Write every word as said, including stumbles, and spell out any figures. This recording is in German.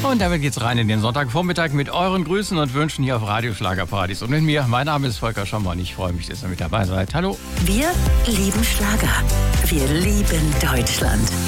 Und damit geht's rein in den Sonntagvormittag mit euren Grüßen und Wünschen hier auf Radio Schlagerparadies. Und mit mir, mein Name ist Volker Schommer. Ich freue mich, dass ihr mit dabei seid. Hallo. Wir lieben Schlager. Wir lieben Deutschland.